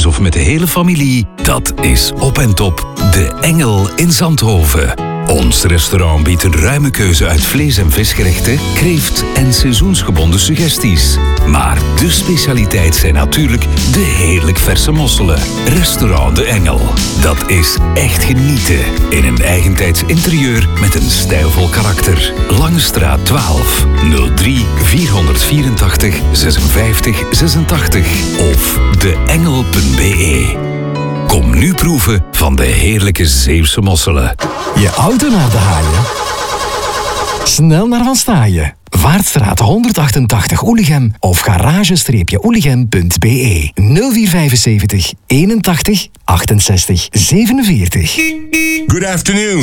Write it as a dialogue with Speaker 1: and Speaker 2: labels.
Speaker 1: of met de hele familie, dat is op en top De Engel in Zandhoven. Ons restaurant biedt een ruime keuze uit vlees- en visgerechten, kreeft en seizoensgebonden suggesties. Maar de specialiteit zijn natuurlijk de heerlijk verse mosselen. Restaurant De Engel. Dat is echt genieten in een eigentijds interieur met een stijlvol karakter. Langestraat 12 03 484 56 86 of deengel.be. Kom nu proeven van de heerlijke Zeeuwse mosselen.
Speaker 2: Je auto naar de haaien? Snel naar Van Staaien. Vaartstraat 188 Oelichem of garage-oelichem.be 0475 81 68 47.
Speaker 3: Good afternoon.